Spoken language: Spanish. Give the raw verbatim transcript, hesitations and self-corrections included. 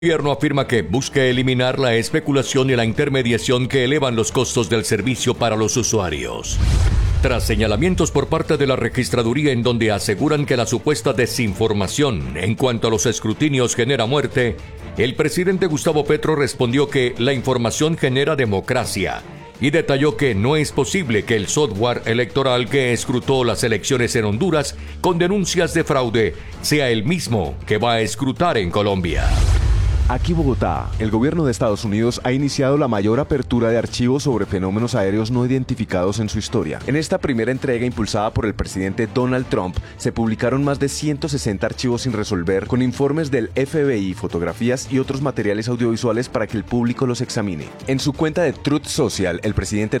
El gobierno afirma que busca eliminar la especulación y la intermediación que elevan los costos del servicio para los usuarios. Tras señalamientos por parte de la registraduría en donde aseguran que la supuesta desinformación en cuanto a los escrutinios genera muerte, el presidente Gustavo Petro respondió que la información genera democracia y detalló que no es posible que el software electoral que escrutó las elecciones en Honduras con denuncias de fraude sea el mismo que va a escrutar en Colombia. Aquí Bogotá, el gobierno de Estados Unidos ha iniciado la mayor apertura de archivos sobre fenómenos aéreos no identificados en su historia. En esta primera entrega impulsada por el presidente Donald Trump, se publicaron más de ciento sesenta archivos sin resolver con informes del F B I, fotografías y otros materiales audiovisuales para que el público los examine. En su cuenta de Truth Social, el presidente